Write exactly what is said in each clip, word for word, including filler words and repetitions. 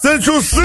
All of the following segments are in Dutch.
Central C!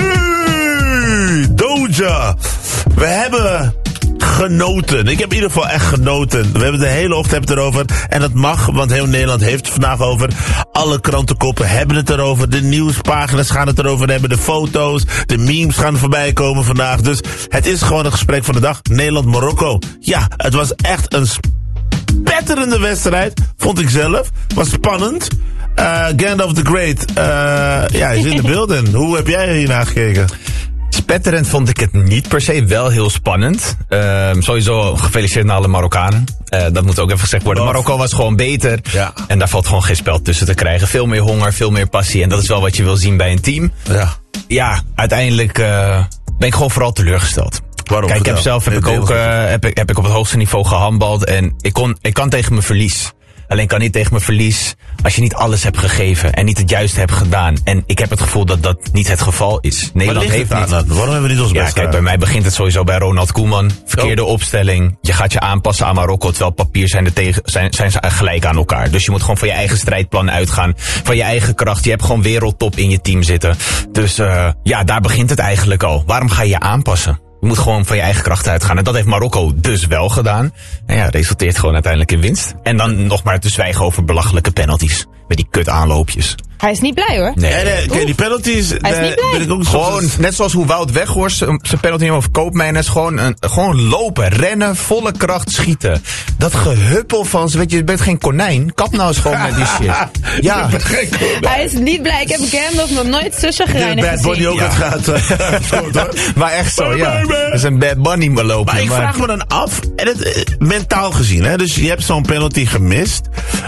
Doja! We hebben genoten. Ik heb in ieder geval echt genoten. We hebben de hele ochtend erover. En dat mag, want heel Nederland heeft het vandaag over. Alle krantenkoppen hebben het erover. De nieuwspagina's gaan het erover hebben. De foto's, de memes gaan er voorbij komen vandaag. Dus het is gewoon een gesprek van de dag. Nederland-Marokko. Ja, het was echt een spetterende wedstrijd. Vond ik zelf. Was spannend. Uh, Gandalf the Great. Uh, ja, is in de beelden. Hoe heb jij hiernaar gekeken? Spetterend vond ik het niet per se, wel heel spannend. Uh, sowieso gefeliciteerd naar alle Marokkanen. Uh, dat moet ook even gezegd worden. Marokko was gewoon beter. Ja. En daar valt gewoon geen spel tussen te krijgen. Veel meer honger, veel meer passie. En dat is wel wat je wil zien bij een team. Ja, ja uiteindelijk uh, ben ik gewoon vooral teleurgesteld. Waarom? Kijk, ik heb zelf heb ik ook uh, heb ik, heb ik op het hoogste niveau gehandbald. En ik, kon, ik kan tegen mijn verlies. Alleen kan niet tegen mijn verlies als je niet alles hebt gegeven en niet het juiste hebt gedaan. En ik heb het gevoel dat dat niet het geval is. Nederland heeft niet. Waarom hebben we niet ons best Ja, kijk, bij mij begint het sowieso bij Ronald Koeman. Verkeerde oh. opstelling. Je gaat je aanpassen aan Marokko, terwijl op papier zijn, de tegen, zijn, zijn ze gelijk aan elkaar. Dus je moet gewoon van je eigen strijdplan uitgaan. Van je eigen kracht. Je hebt gewoon wereldtop in je team zitten. Dus uh, ja, daar begint het eigenlijk al. Waarom ga je je aanpassen? Je moet gewoon van je eigen kracht uitgaan. En dat heeft Marokko dus wel gedaan. En ja, resulteert gewoon uiteindelijk in winst. En dan nog maar te zwijgen over belachelijke penalties. Met die kut aanloopjes. Hij is niet blij hoor. Nee, nee, nee die penalties. Hij is niet blij. Ben ik ook gewoon, soms... net zoals hoe Wout Weghorst zijn penalty neemt over Koopmeiners. Gewoon, een, gewoon lopen, rennen, volle kracht schieten. Dat gehuppel van ze, weet je, je bent geen konijn. Kap nou eens gewoon met die shit. Ja. Hij is niet blij. Ik heb Gandalf nog nooit zo chagrijnig gezien. Bad Bunny ook ja. het gaat. Uh, maar echt zo, ja. Dat is een Bad Bunny maar lopen. Maar ik maar... vraag me dan af, en het, uh, mentaal gezien, hè, dus je hebt zo'n penalty gemist.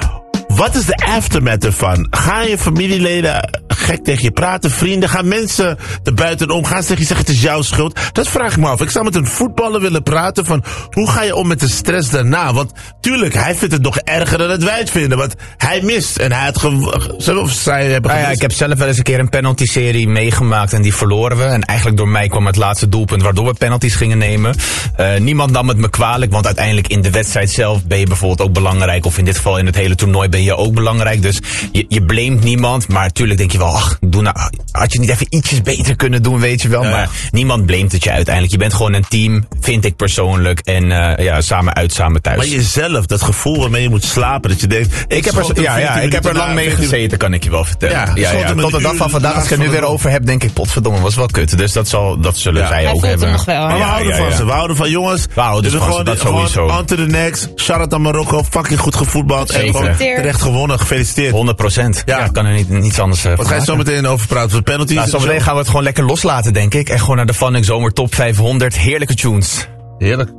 Wat is de aftermath ervan? Gaan je familieleden gek tegen je praten? Vrienden? Gaan mensen er buitenom? Gaan ze tegen je zeggen het is jouw schuld? Dat vraag ik me af. Ik zou met een voetballer willen praten van hoe ga je om met de stress daarna? Want tuurlijk, hij vindt het nog erger dan het wij het vinden. Want hij mist en hij had ge- of zij hebben nou ja, ik heb zelf wel eens een keer een penalty-serie meegemaakt en die verloren we. En eigenlijk door mij kwam het laatste doelpunt waardoor we penalties gingen nemen. Uh, niemand nam het me kwalijk, want uiteindelijk in de wedstrijd zelf ben je bijvoorbeeld ook belangrijk. Of in dit geval in het hele toernooi ben je ook belangrijk. Dus je, je blamet niemand. Maar natuurlijk denk je wel, ach, doe nou, had je niet even ietsjes beter kunnen doen, weet je wel. Ja. Maar niemand blamet het je uiteindelijk. Je bent gewoon een team, vind ik persoonlijk. En uh, ja, samen uit, samen thuis. Maar jezelf, dat gevoel waarmee je moet slapen, dat je denkt... Ik, ik heb er, ja, ja, ik heb er lang mee gezeten, kan ik je wel vertellen. Ja, ja, ja, tot de dag van vandaag, als ik er nu weer over heb, denk ik, potverdomme, was wel kut. Dus dat, zal, dat zullen ja. zij Hij ook hebben. Nog wel, maar we houden ja, ja, ja. van ze. We houden van jongens. We houden dus van ze, dat sowieso. On to the next. Shout-out aan Marokko. Fucking goed gevoetbald. En gewoon terecht gewonnen. Gefeliciteerd. honderd procent. Ja, ja kan er niet, niets anders uh, Wat ga je zo meteen over praten? Voor penalties? Nou, zo meteen gaan we het gewoon lekker loslaten, denk ik. En gewoon naar de Fun Zomer Top vijfhonderd. Heerlijke tunes. Heerlijk.